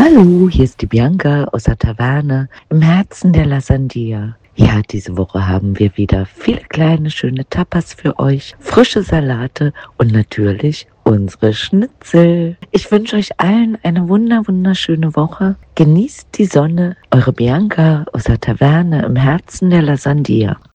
Hallo, hier ist die Bianca aus der Taverne im Herzen der Lasandia. Ja, diese Woche haben wir wieder viele kleine, schöne Tapas für euch, frische Salate und natürlich unsere Schnitzel. Ich wünsche euch allen eine wunderschöne Woche. Genießt die Sonne. Eure Bianca aus der Taverne im Herzen der Lasandia.